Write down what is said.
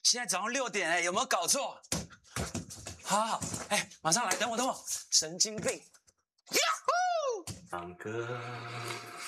现在早上6点，有没有搞错？好，马上来，等我，神经病！ 唱歌。